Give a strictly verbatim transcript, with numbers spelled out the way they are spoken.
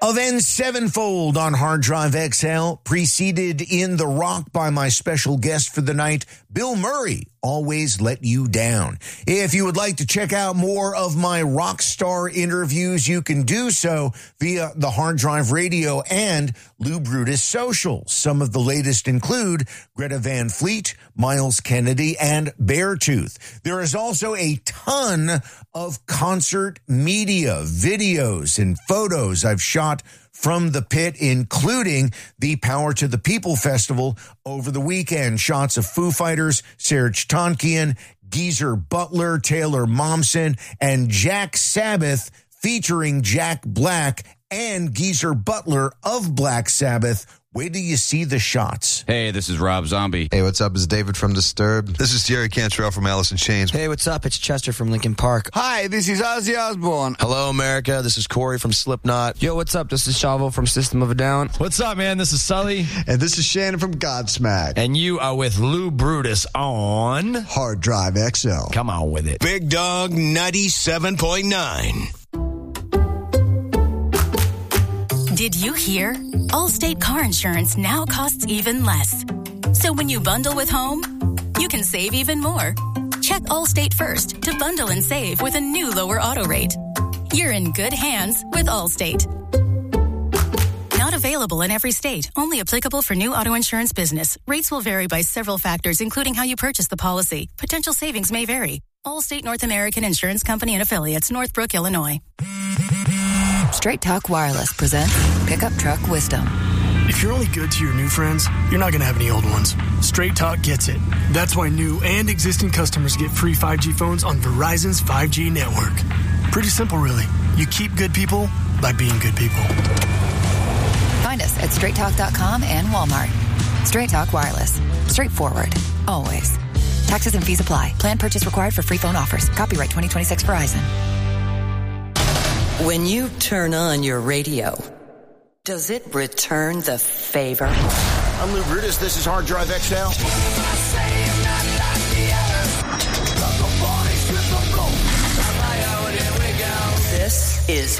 Avenged Sevenfold on Hard Drive X L, preceded in The Rock by my special guest for the night, Bill Murray, Always Let You Down. If you would like to check out more of my rock star interviews, you can do so via the Hard Drive Radio and Lou Brutus socials. Some of the latest include Greta Van Fleet, Miles Kennedy, and Beartooth. There is also a ton of concert media, videos, and photos I've shot from the pit, including the Power to the People Festival over the weekend. Shots of Foo Fighters, Serj Tankian, Geezer Butler, Taylor Momsen, and Jack Sabbath featuring Jack Black and Geezer Butler of Black Sabbath. Wait till you see the shots. Hey, this is Rob Zombie. Hey, what's up? It's David from Disturbed. This is Jerry Cantrell from Alice in Chains. Hey, what's up? It's Chester from Linkin Park. Hi, this is Ozzy Osbourne. Hello, America. This is Corey from Slipknot. Yo, what's up? This is Chavo from System of a Down. What's up, man? This is Sully. And this is Shannon from Godsmack. And you are with Lou Brutus on Hard Drive X L. Come on with it. Big Dog ninety-seven point nine. Did you hear? Allstate car insurance now costs even less. So when you bundle with home, you can save even more. Check Allstate first to bundle and save with a new lower auto rate. You're in good hands with Allstate. Not available in every state. Only applicable for new auto insurance business. Rates will vary by several factors, including how you purchase the policy. Potential savings may vary. Allstate North American Insurance Company and Affiliates, Northbrook, Illinois. Straight Talk Wireless presents Pickup Truck Wisdom. If you're only good to your new friends, you're not going to have any old ones. Straight Talk gets it. That's why new and existing customers get free five G phones on Verizon's five G network. Pretty simple, really. You keep good people by being good people. Find us at straight talk dot com and Walmart. Straight Talk Wireless. Straightforward. Always. Taxes and fees apply. Plan purchase required for free phone offers. Copyright twenty twenty-six Verizon. When you turn on your radio, does it return the favor? I'm Lou Brutus. This is Hard Drive X L. This is